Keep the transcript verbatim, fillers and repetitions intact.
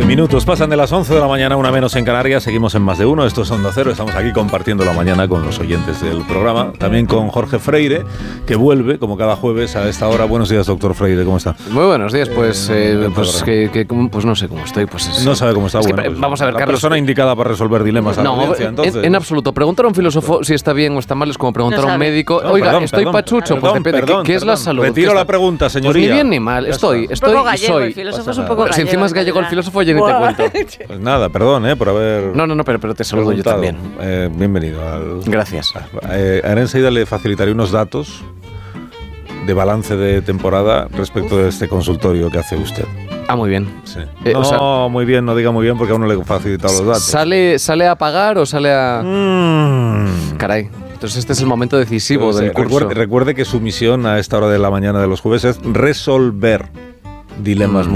Minutos pasan de las once de la mañana, una menos en Canarias. Seguimos en Más de Uno. Esto es Onda Cero. Estamos aquí compartiendo la mañana con los oyentes del programa. También con Jorge Freire, que vuelve, como cada jueves, a esta hora. Buenos días, doctor Freire. ¿Cómo está? Muy buenos días. Pues, eh, eh, pues, que, que, pues no sé cómo estoy. Pues es, no sabe cómo está. Es bueno, que, pues, vamos a ver, la Carlos. La persona indicada para resolver dilemas a no, la audiencia, entonces. En, en absoluto. Preguntar a un filósofo si está bien o está mal es como preguntar no a un médico. No, Oiga, perdón, estoy perdón, pachucho. perdón, Pues depende. perdón, ¿Qué, qué es la perdón. salud? Retiro la pregunta, señoría. Pues ni bien ni mal. Estoy. estoy un poco gallego, soy. el filósofo es un Pasa poco nada. gallego. Si encima es gallego el filósofo, ya ni te cuento. Pues nada, perdón, ¿eh? Por haber. No, no, no, pero, pero te saludo yo preguntado. también. Eh, bienvenido. Al... Gracias. Eh, ahora enseguida le facilitaré unos datos de balance de temporada respecto de este consultorio que hace usted. Ah, muy bien. Sí. Eh, no, o sea, muy bien, no diga muy bien porque aún no le he facilitado los datos. ¿Sale, ¿Sale a pagar o sale a...? Mm. Caray. Entonces este es el momento decisivo Entonces, del eh, curso. recuerde, recuerde que su misión a esta hora de la mañana de los jueves es resolver dilemas